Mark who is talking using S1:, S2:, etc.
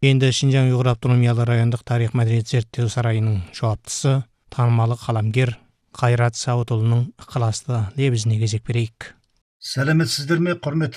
S1: Енді Шинжаң Уйғур автономиялы райондық тарих мәдениет зерттеу сарайының жауаптысы, танымалы қаламгер Қайрат Сауытұлының ықыласты лебізіне кезек берейік.
S2: Сәлеметсіздер ме, құрметті